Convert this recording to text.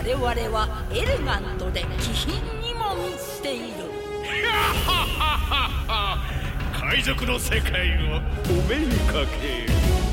我々はエレガントで気品にも満ちている。 海賊の世界をお目にかける。